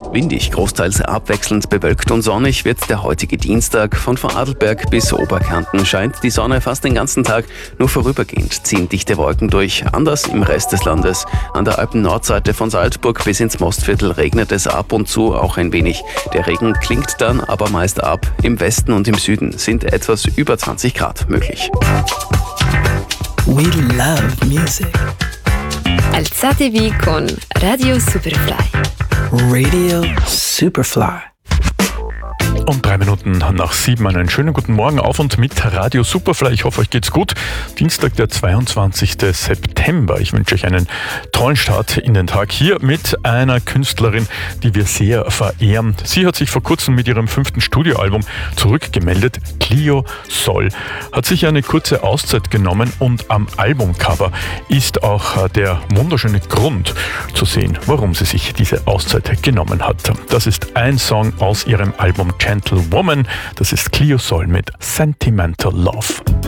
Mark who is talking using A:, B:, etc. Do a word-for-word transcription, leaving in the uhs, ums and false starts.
A: Windig, großteils abwechselnd bewölkt und sonnig wird der heutige Dienstag. Von Vorarlberg bis Oberkärnten scheint die Sonne fast den ganzen Tag, nur vorübergehend ziehen dichte Wolken durch. Anders im Rest des Landes. An der Alpen-Nordseite von Salzburg bis ins Mostviertel regnet es ab und zu auch ein wenig. Der Regen klingt dann aber meist ab. Im Westen und im Süden sind etwas über zwanzig Grad möglich.
B: We love music.
C: Alzatevi con Radio Superfly.
B: Radio Superfly.
D: Um drei Minuten nach sieben einen schönen guten Morgen auf und mit Radio Superfly. Ich hoffe, euch geht's gut. Dienstag, der zweiundzwanzigsten September. Ich wünsche euch einen tollen Start in den Tag hier mit einer Künstlerin, die wir sehr verehren. Sie hat sich vor kurzem mit ihrem fünften Studioalbum zurückgemeldet. Clio Sol hat sich eine kurze Auszeit genommen und am Albumcover ist auch der wunderschöne Grund zu sehen, warum sie sich diese Auszeit genommen hat. Das ist ein Song aus ihrem Album Gentlewoman. Das ist Clio Sol mit Sentimental Love.